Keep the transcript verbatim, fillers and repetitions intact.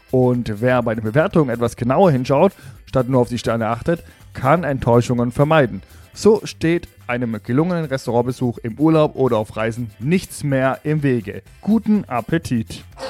Und wer bei den Bewertungen etwas genauer hinschaut, statt nur auf die Sterne achtet, kann Enttäuschungen vermeiden. So steht einem gelungenen Restaurantbesuch im Urlaub oder auf Reisen nichts mehr im Wege. Guten Appetit!